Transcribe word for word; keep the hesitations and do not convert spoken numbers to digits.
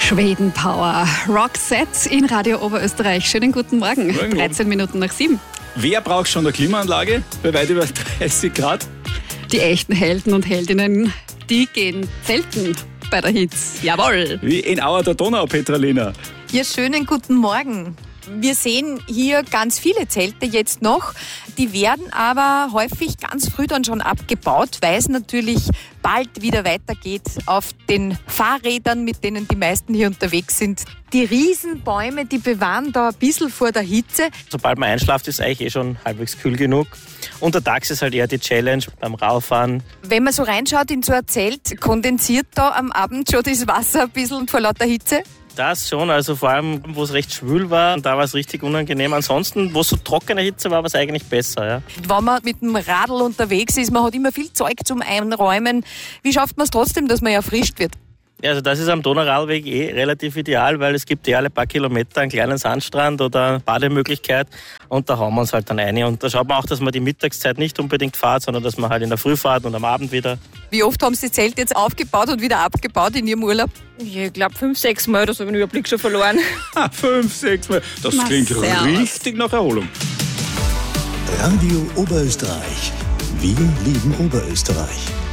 Schwedenpower. Roxette in Radio Oberösterreich. Schönen guten Morgen. Morgen. dreizehn Minuten nach sieben. Wer braucht schon eine Klimaanlage bei weit über dreißig Grad? Die echten Helden und Heldinnen, die gehen zelten bei der Hitze. Jawohl. Wie in Auer der Donau, Petralina. Ja, schönen guten Morgen. Wir sehen hier ganz viele Zelte jetzt noch. Die werden aber häufig ganz früh dann schon abgebaut, weil es natürlich bald wieder weitergeht auf den Fahrrädern, mit denen die meisten hier unterwegs sind. Die Riesenbäume, die bewahren da ein bisschen vor der Hitze. Sobald man einschlaft, ist es eigentlich eh schon halbwegs kühl genug. Untertags ist halt eher die Challenge beim Radfahren. Wenn man so reinschaut in so ein Zelt, kondensiert da am Abend schon das Wasser ein bisschen vor lauter Hitze? Das schon, also vor allem, wo es recht schwül war, da war es richtig unangenehm. Ansonsten, wo es so trockene Hitze war, war es eigentlich besser. Ja. Wenn man mit dem Radl unterwegs ist, man hat immer viel Zeug zum Einräumen. Wie schafft man es trotzdem, dass man erfrischt wird? Ja, also das ist am Donauradweg eh relativ ideal, weil es gibt ja alle paar Kilometer einen kleinen Sandstrand oder eine Bademöglichkeit und da hauen wir uns halt dann rein. Und da schaut man auch, dass man die Mittagszeit nicht unbedingt fährt, sondern dass man halt in der Früh fährt und am Abend wieder. Wie oft haben Sie das Zelt jetzt aufgebaut und wieder abgebaut in Ihrem Urlaub? Ich glaube fünf, sechs Mal, das habe ich den Überblick schon verloren. Ah, fünf, sechs Mal. Das Na, klingt servus. richtig nach Erholung. Radio Oberösterreich. Wir lieben Oberösterreich.